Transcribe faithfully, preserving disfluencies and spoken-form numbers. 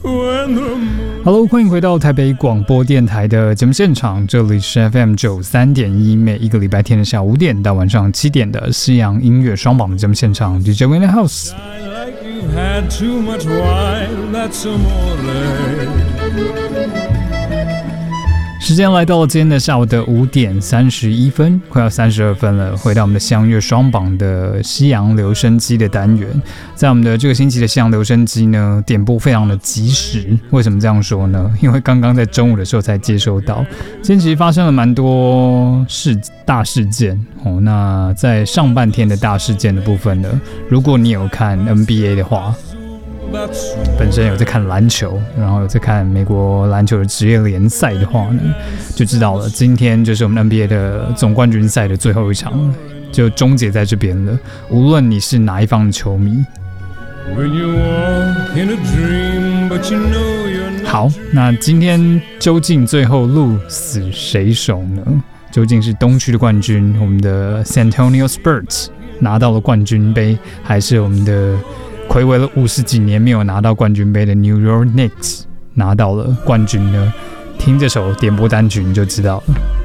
Hello， 欢迎回到台北广播电台的节目现场，这里是 F M 九十三点一，每一个礼拜天的下午五点到晚上七点的西洋音乐双榜的节目现场 ，D J Win the House。时间来到了今天的下午的五点三十一分，快要三十二分了。回到我们的西洋音乐双榜的西洋留声机的单元，在我们的这个星期的西洋留声机呢，点播非常的及时。为什么这样说呢？因为刚刚在中午的时候才接收到，今天其实发生了蛮多事大事件哦。那在上半天的大事件的部分呢，如果你有看 N B A 的话。本身有在看篮球，然后有在看美国篮球的职业联赛的话呢，就知道了。今天就是我们 N B A 的总冠军赛的最后一场，就终结在这边了。无论你是哪一方的球迷。好，那今天究竟最后鹿死谁手呢？究竟是东区的冠军，我们的 San Antonio Spurs 拿到了冠军杯，还是我们的睽违了五十几年没有拿到冠军杯的 New York Knicks 拿到了冠军呢？听这首点播单曲你就知道了。